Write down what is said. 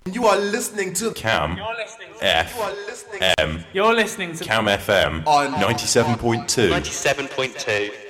You are listening to Cam FM. You're listening to Cam FM on 97.2. 97.2.